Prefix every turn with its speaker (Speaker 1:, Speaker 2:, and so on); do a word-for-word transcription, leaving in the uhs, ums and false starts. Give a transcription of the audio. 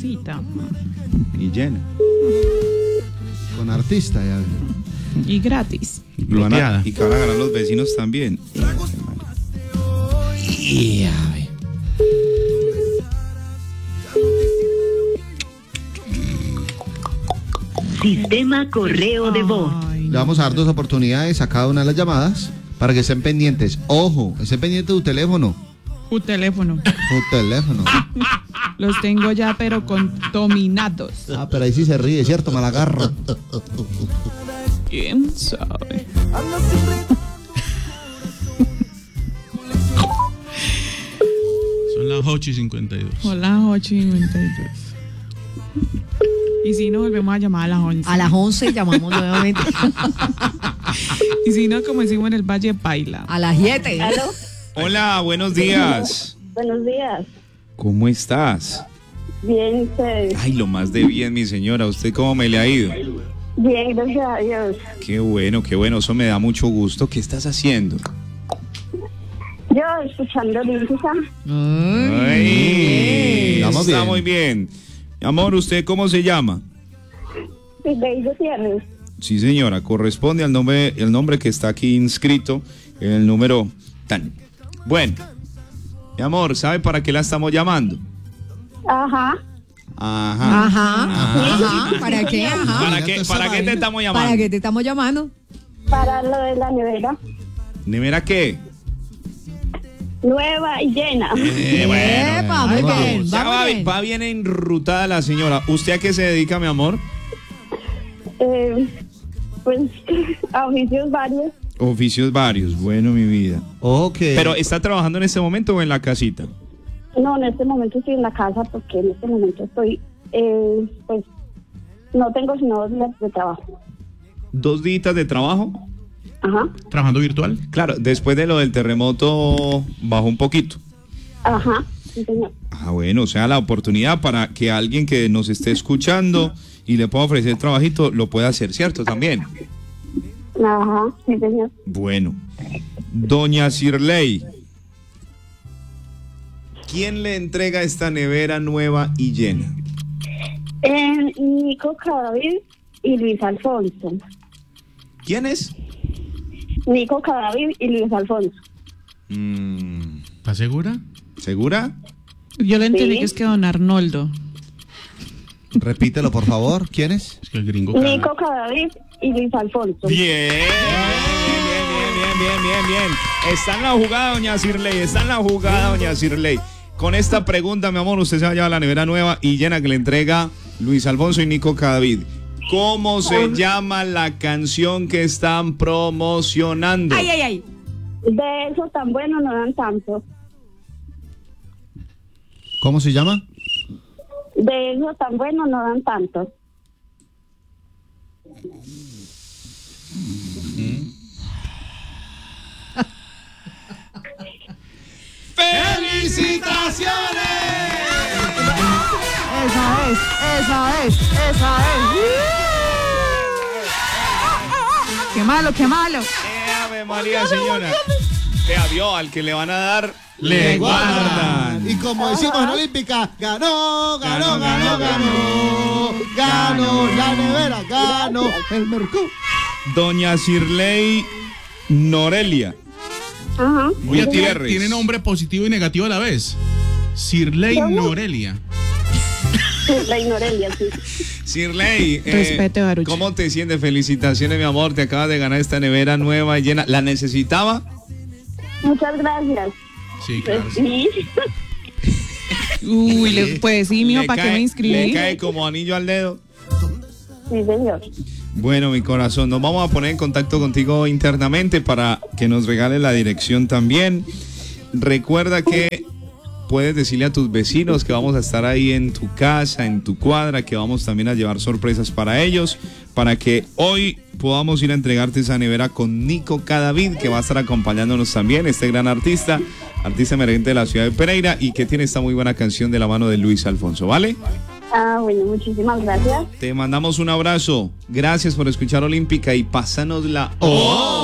Speaker 1: casita.
Speaker 2: Y llena.
Speaker 3: Con artista, ya.
Speaker 1: Y gratis.
Speaker 2: Y, van a, y que van a ganar los vecinos también.
Speaker 3: Y a ver.
Speaker 4: Sistema correo de voz.
Speaker 1: Ay,
Speaker 3: Le vamos a dar dos oportunidades a cada una de las llamadas para que estén pendientes. Ojo, estén pendientes de tu teléfono.
Speaker 1: tu teléfono.
Speaker 3: Tu teléfono.
Speaker 1: Los tengo ya, pero contaminados.
Speaker 3: Ah, pero ahí sí se ríe, ¿cierto? Malagarro.
Speaker 1: ¿Quién sabe?
Speaker 5: Son las ocho y cincuenta y dos.
Speaker 1: Hola, ocho y noventa y dos. Y si no, volvemos a llamar a las once.
Speaker 6: A las once llamamos nuevamente.
Speaker 1: Y si no, como decimos en el Valle Paila.
Speaker 6: A las siete.
Speaker 7: ¿Aló?
Speaker 2: Hola, buenos días.
Speaker 7: Buenos días.
Speaker 2: ¿Cómo estás?
Speaker 7: Bien, ustedes.
Speaker 2: Ay, lo más de bien, mi señora. ¿Usted cómo me le ha ido?
Speaker 7: Bien, gracias a Dios.
Speaker 2: Qué bueno, qué bueno. Eso me da mucho gusto. ¿Qué estás haciendo?
Speaker 7: Yo escuchando música.
Speaker 2: Ay,
Speaker 3: Estamos
Speaker 2: está
Speaker 3: bien.
Speaker 2: muy bien. Mi amor, ¿usted cómo se llama?
Speaker 7: Y Bello Cierres.
Speaker 2: Sí, señora, corresponde al nombre, el nombre que está aquí inscrito en el número tan. Bueno, mi amor, ¿sabe para qué la estamos llamando?
Speaker 7: Ajá.
Speaker 2: Ajá.
Speaker 6: Ajá. Ajá. ¿Para qué? Ajá.
Speaker 2: ¿Para qué, para qué te estamos llamando?
Speaker 6: ¿Para qué te estamos llamando?
Speaker 7: Para lo de la nevera.
Speaker 2: ¿Nevera qué?
Speaker 7: Nueva y llena.
Speaker 2: Eh,
Speaker 6: Epa, muy
Speaker 3: vamos.
Speaker 6: bien.
Speaker 2: Ya
Speaker 6: Vamos
Speaker 2: va,
Speaker 6: bien.
Speaker 2: va bien enrutada la señora. ¿Usted a qué se dedica, mi amor?
Speaker 7: Eh, pues a oficios varios.
Speaker 2: Oficios varios. Bueno, mi vida.
Speaker 3: Ojo que.
Speaker 2: ¿Pero está trabajando en este momento o en la casita?
Speaker 7: No, en este momento estoy en la casa porque en este momento estoy, eh, pues, no tengo sino dos días de trabajo.
Speaker 2: ¿Dos días de trabajo?
Speaker 7: Ajá.
Speaker 5: ¿Trabajando virtual?
Speaker 2: Claro, después de lo del terremoto bajó un poquito.
Speaker 7: Ajá. Sí, señor.
Speaker 2: Ah, bueno, o sea, la oportunidad para que alguien que nos esté escuchando y le pueda ofrecer trabajito lo pueda hacer, ¿cierto? También.
Speaker 7: Ajá. Sí, señor.
Speaker 2: Bueno, doña Cirley, ¿quién le entrega esta nevera nueva y llena?
Speaker 7: Eh, Nico Cadavid y Luis Alfonso.
Speaker 2: ¿Quién es?
Speaker 7: Nico Cadavid y Luis Alfonso.
Speaker 2: Mm,
Speaker 5: ¿Estás segura?
Speaker 2: ¿Segura?
Speaker 1: Yo le entendí
Speaker 7: Sí.
Speaker 1: que es que don Arnoldo.
Speaker 3: Repítelo, por favor. ¿Quién es?
Speaker 5: Es que el gringo cada...
Speaker 7: Nico Cadavid y Luis Alfonso.
Speaker 2: Bien, bien, bien, bien, bien, bien, bien. Está en la jugada, doña Cirley, está en la jugada, doña Cirley. Con esta pregunta, mi amor, usted se va a llevar la nevera nueva y llena que le entrega Luis Alfonso y Nico Cadavid. ¿Cómo se llama la canción que están promocionando?
Speaker 6: Ay, ay, ay.
Speaker 7: De eso tan bueno no dan tanto.
Speaker 3: ¿Cómo se llama?
Speaker 7: De eso tan bueno no dan tanto.
Speaker 2: ¡Felicitaciones!
Speaker 6: Esa es, esa es, esa es.
Speaker 1: ¡Qué malo, qué malo!
Speaker 2: ¡Ave María, señora! Vea, vio, al que le van a dar, le guardan.
Speaker 3: Y como decimos en Olímpica, ganó, ganó, ganó, ganó. Ganó la nevera, ganó el Mercurio.
Speaker 2: Doña Cirley Norelia
Speaker 7: Ajá.
Speaker 2: Gutiérrez.
Speaker 5: Tiene nombre positivo y negativo a la vez. Cirley Norelia.
Speaker 7: La ignorelia, sí.
Speaker 2: Cirley, eh,
Speaker 1: Respete, Baruch.
Speaker 2: ¿cómo te sientes? Felicitaciones, mi amor. Te acabas de ganar esta nevera nueva y llena. ¿La necesitaba?
Speaker 7: Muchas gracias.
Speaker 5: Sí,
Speaker 7: Pues
Speaker 5: claro.
Speaker 7: sí.
Speaker 1: Uy, le, pues sí, mijo,
Speaker 2: Le
Speaker 1: ¿para qué
Speaker 2: cae-
Speaker 1: me inscribí?
Speaker 2: Le cae como anillo al dedo.
Speaker 7: Sí, señor.
Speaker 2: Bueno, mi corazón, nos vamos a poner en contacto contigo internamente para que nos regales la dirección también. Recuerda que puedes decirle a tus vecinos que vamos a estar ahí en tu casa, en tu cuadra, que vamos también a llevar sorpresas para ellos, para que hoy podamos ir a entregarte esa nevera con Nico Cadavid, que va a estar acompañándonos también, este gran artista, artista emergente de la ciudad de Pereira y que tiene esta muy buena canción de la mano de Luis Alfonso, ¿vale?
Speaker 7: Ah, bueno, muchísimas gracias.
Speaker 2: Te mandamos un abrazo. Gracias por escuchar Olímpica y pásanos la... ¡Oh!